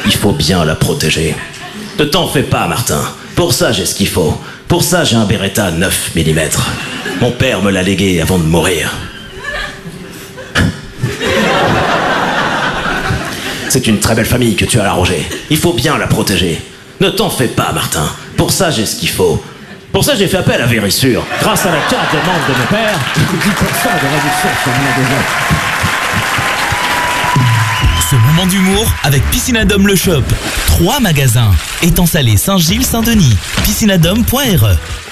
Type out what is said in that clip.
Il faut bien la protéger. Ne t'en fais pas, Martin. Pour ça, j'ai ce qu'il faut. Pour ça, j'ai un Beretta 9 mm. Mon père me l'a légué avant de mourir. C'est une très belle famille que tu as arrangée. Il faut bien la protéger. Ne t'en fais pas, Martin. Pour ça, j'ai ce qu'il faut. Pour ça, j'ai fait appel à Vérissure. Grâce à la carte de membre de mon père, 10% de réduction sur mon magasin. Ce moment d'humour avec Piscinadome Le Shop. 3 magasins. Étang Salé, Saint-Gilles, Saint-Denis. Piscinadome.re